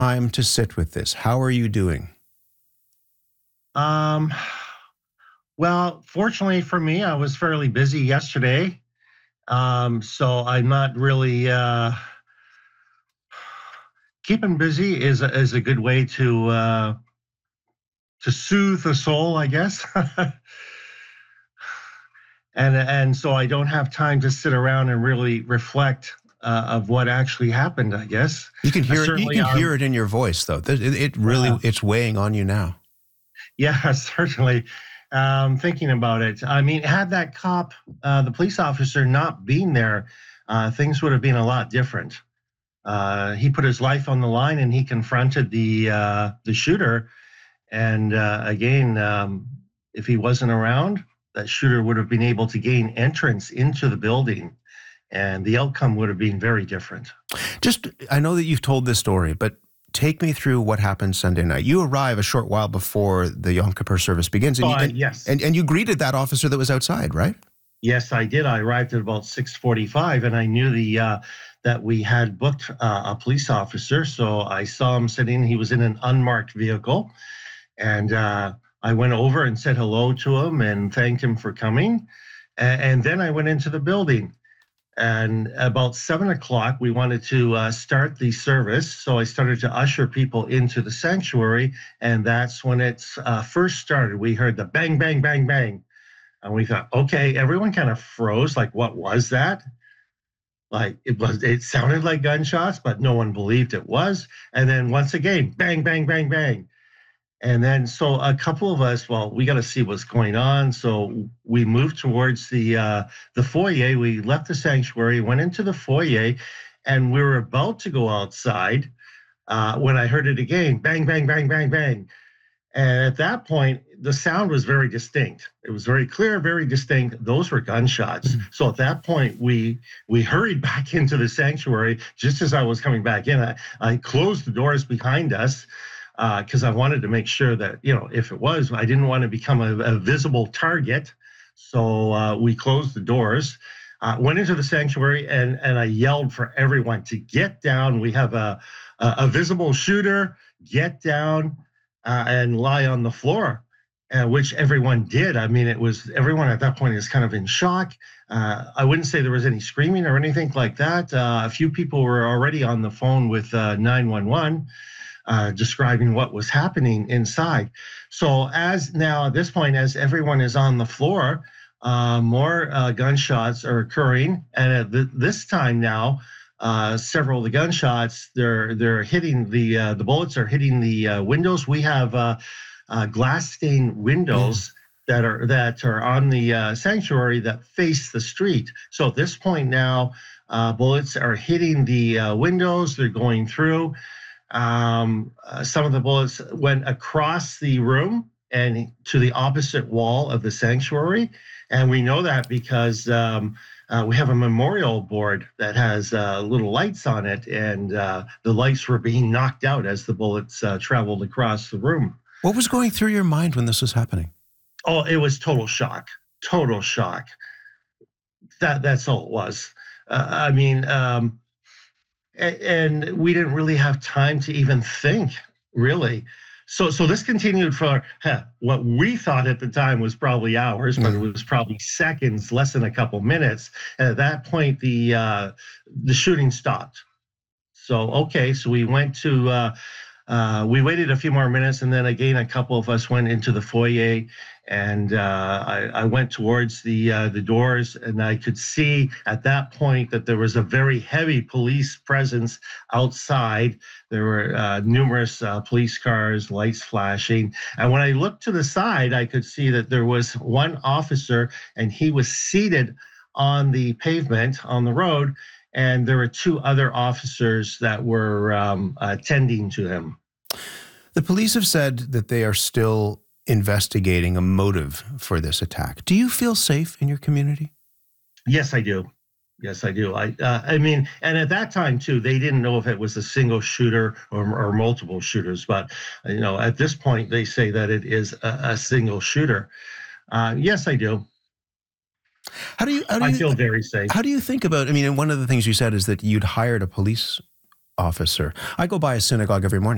time to sit with this. How are you doing? Um, well, fortunately for me, I was fairly busy yesterday. So I'm not really keeping busy is a good way to soothe the soul, I guess. And so I don't have time to sit around and really reflect of what actually happened, I guess. You can hear it. You Certainly, can hear it in your voice, though. It really, yeah, it's weighing on you now. yeah, certainly. Thinking about it, I mean, had that cop, the police officer, not been there, things would have been a lot different. He put his life on the line and he confronted the shooter. And again, if he wasn't around, that shooter would have been able to gain entrance into the building, and the outcome would have been very different. I know that you've told this story, but take me through what happened Sunday night. You arrive a short while before the Yom Kippur service begins, and Yes, and you greeted that officer that was outside, right? yes, I did. I arrived at about 6:45, and I knew that we had booked a police officer. So I saw him sitting. He was in an unmarked vehicle, and I went over and said hello to him and thanked him for coming. And then I went into the building. And about 7 o'clock, we wanted to start the service. So I started to usher people into the sanctuary. And that's when it first started. We heard the bang, bang, bang, bang. And we thought, okay, everyone kind of froze. Like, what was that? Like it sounded like gunshots, but no one believed it was. And then once again, bang, bang, bang, bang. And then, so a couple of us, well, we got to see what's going on. So we moved towards the foyer. We left the sanctuary, went into the foyer, and we were about to go outside when I heard it again, bang, bang, bang, bang, bang. And at that point, the sound was very distinct. It was very clear, very distinct. Those were gunshots. So at that point, we hurried back into the sanctuary. Just as I was coming back in, I closed the doors behind us, because I wanted to make sure that, if it was, I didn't want to become a visible target. So we closed the doors, went into the sanctuary, and I yelled for everyone to get down. We have a visible shooter, get down and lie on the floor, which everyone did. I mean, everyone at that point is kind of in shock. I wouldn't say there was any screaming or anything like that. A few people were already on the phone with 911. Describing what was happening inside. So at this point, as everyone is on the floor, more gunshots are occurring. And at this time now, several of the gunshots, they're hitting the bullets are hitting the windows. We have glass stained windows that are on the sanctuary that face the street. So at this point now, bullets are hitting the windows. They're going through. Some of the bullets went across the room and to the opposite wall of the sanctuary. And we know that because we have a memorial board that has little lights on it, and the lights were being knocked out as the bullets traveled across the room. What was going through your mind when this was happening? Oh, it was total shock. Total shock. That's all it was. I mean, and we didn't really have time to even think, really. So this continued for what we thought at the time was probably hours, but it was probably seconds, less than a couple minutes. And at that point, the shooting stopped. So we went to we waited a few more minutes, and then again, a couple of us went into the foyer, and I went towards the doors, and I could see at that point that there was a very heavy police presence outside. There were numerous police cars, lights flashing, and when I looked to the side, I could see that there was one officer, and he was seated on the pavement on the road, and there were two other officers that were attending to him. The police have said that they are still investigating a motive for this attack. Do you feel safe in your community? Yes, I do. Yes, I do. I mean, and at that time too, they didn't know if it was a single shooter or multiple shooters. But at this point, they say that it is a single shooter. Yes, I do. I feel very safe. How do you think about? I mean, and one of the things you said is that you'd hired a police officer. I go by a synagogue every morning.